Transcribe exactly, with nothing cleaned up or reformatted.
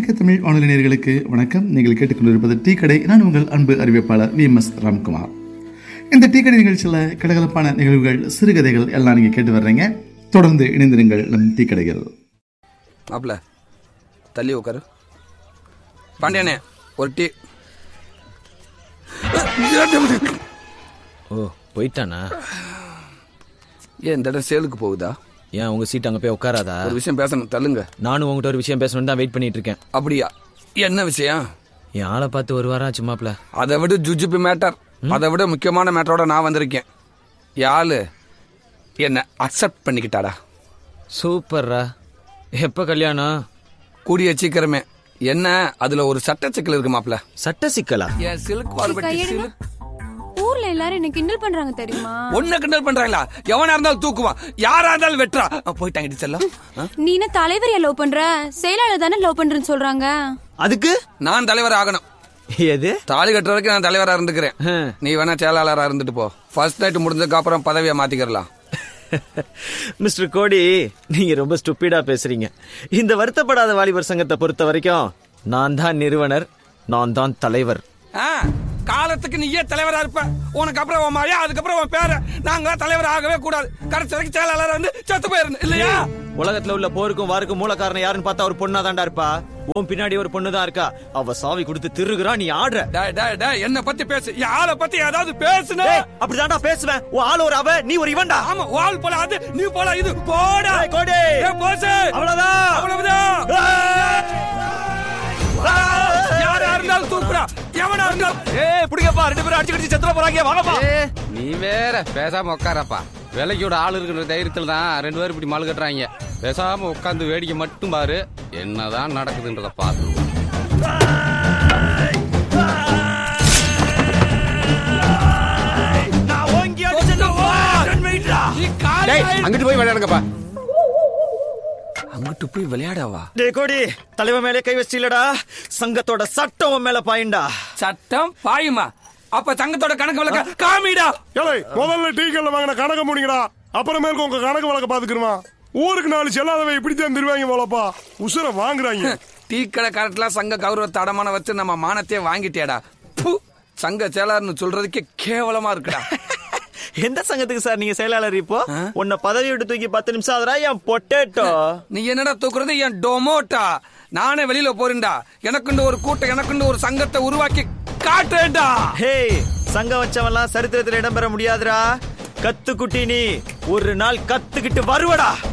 அமெரிக்க தமிழ் வானொலி நேயர்களுக்கு வணக்கம். நீங்கள் கேட்டுக்கொண்டிருப்பது டீ கடை. நான் உங்கள் அன்பு அறிவிப்பாளர் வி எம் எஸ் ராம்குமார். இந்த டீ கடை நிகழ்ச்சியில் கலகலப்பான நிகழ்வுகள், சிறுகதைகள் எல்லாம் நீங்கள் கேட்டு வர்றீங்க. தொடர்ந்து இணைந்திருங்கள் நம் டீ கடைகள். மாப்பிள்ள தள்ளி உட்காரு. பாண்டியானே ஒரு டீ. ஓ போயிட்டானா? ஏன் இந்த இடம் சேலுக்கு போகுதா? ஏன் உங்க சீட் அங்க போய் உட்காராதா? ஒரு விஷயம் பேசணும், தள்ளுங்க. நானும் உங்ககிட்ட ஒரு விஷயம் பேசணும் தான் வெயிட் பண்ணிட்டு இருக்கேன். அப்படியா? என்ன விஷயம்? என் ஆளை பார்த்து ஒரு வாரம் சும்மாப்ல. அதை விட ஜுஜுபி மேட்டர், அதை விட முக்கியமான மேட்டரோட நான் வந்திருக்கேன். யாழு என்ன அக்செப்ட் பண்ணிக்கிட்டாடா. சூப்பர்ரா. எப்ப கல்யாணம்? கூடிய சீக்கிரமே. என்ன அதுல ஒரு சட்ட சிக்கல் இருக்கு மாப்பிள்ள. சட்ட சிக்கலா? என் சிலுக்கு வாழ்பட்டி சிலுக்கு. ஊர்ல எல்லாரும் என்ன கிண்டல் பண்றாங்க தெரியுமா? ஒன்ன கிண்டல் பண்றாங்களா? எவனா இருந்தாலும் தூக்குவான், யாரா இருந்தாலும் வெட்டுறா. போயிட்டாங்க செல்லம். நீ என்ன தலைவரையா லவ் பண்ற? செயலாளர் தானே லவ் பண்றேன்னு சொல்றாங்க. அதுக்கு நான் தலைவர் ஆகணும். எது? தாலி கட்டுற வரைக்கும் நான் தலைவரா இருந்துக்கிறேன். நீ வேணா செயலாளரா இருந்துட்டு போ. ஃபர்ஸ்ட் நைட் முடிஞ்சதுக்கு அப்புறம் பதவியை மாத்திக்கிறலாம். மிஸ்டர் கோடி, நீங்க ரொம்ப ஸ்டூபிடா பேசுறீங்க. இந்த வருத்தப்படாத வாலிபர் சங்கத்தை பொறுத்த வரைக்கும் நான் தான் நிறுவனர், நான் தான் தலைவர். காலத்துக்கு நீயே தலைவரா இருப்ப. உனக்கு அப்புறம் உன் மாயா, அதுக்கப்புறம் உன் பேர. நாங்க தலைவர் ஆகவே கூடாது. கடைசி வரைக்கும் செயலாளர் வந்து செத்து போயிருந்து இல்லையா? உலகத்துல உள்ள போருக்கும் வாருக்கும் மூல காரணம் யாருன்னு பார்த்தா ஒரு பொண்ணா தாண்டா இருப்பா. உன் பின்னாடி ஒரு பொண்ணு தான் இருக்கா. அவ சாவி கொடுத்து திருகுறா, நீ ஆடுற. டேய் டேய் டேய், என்ன பத்தி பேசு. யார பத்தி ஏதாவது பேசுன? அப்படிதான்டா பேசுவேன். உன் ஆள் ஒரு அவ, நீ ஒரு இவன்டா. ஆமா, வால் போல அது, நீ போல இது. போடா கோடி. ஏ போசே. அவ்வளவுதான் அவ்வளவுதான். யாரா இருந்தாலும் தூக்குடா, எவனா இருந்தாலும். ஏய் புடிங்கப்பா, ரெண்டு பேரும் அடிச்சு அடிச்சு செத்துற போறாங்க. வாங்கப்பா. நீ வேற பேசாம உட்காரப்பா. விலைக்கோட ஆள் இருக்கிற தைரியத்தில் தான் ரெண்டு பேரும் இப்படி மால் கட்டுறாங்க. பேசாம உட்காந்து வேடிக்கை மட்டும் பாரு, என்னதான் நடக்குதுன்றத பாத்து. அங்கிட்டு போய் விளையாடுங்கப்பா. அங்கிட்டு போய் விளையாடவா? டேய் கோடி, தலைவன் மேலே கை வச்சிலடா. சங்கத்தோட சட்டம் மேல பாயுண்டா. சட்டம் பாயுமா? அப்ப சங்கத்தோட கணக்கு வழக்க காமிடா. முதல்ல டீ கல்ல வாங்கின கணக்க முடிங்கடா, அப்புறமேலுக்கு உங்க கணக்கு வழக்க பாத்துக்கிறோமா. ஊருக்கு நாலு செல்லாதவை இப்படித்தான் திருவாங்க போலப்பா. உசுர வாங்குறாங்க. டீ கடை கரெக்ட்லாம் சங்க கௌரவத்தை அடமான வச்சு நம்ம மானத்தையே வாங்கிட்டேடா. சங்க செயலாளர்னு சொல்றதுக்கே கேவலமா இருக்குடா. எந்த சங்கத்துக்கு சார் நீங்க செயலாளர்? இப்போ உன்னை பதவி விட்டு தூக்கி பத்து நிமிஷம் ஆகுறா. என் பொட்டேட்டோ. நீ என்னடா தூக்குறது? என் டொமோட்டா. நானே வெளியில போறேன்டா. எனக்குண்டு ஒரு கூட்டம், எனக்குண்டு ஒரு சங்கத்தை உருவாக்கி காட்டுறேன்டா. ஹே, சங்கம் வச்சவன்லாம் சரித்திரத்தில் இடம்பெற முடியாதுடா. கத்து குட்டி, நீ ஒரு நாள் கத்துக்கிட்டு வருவடா.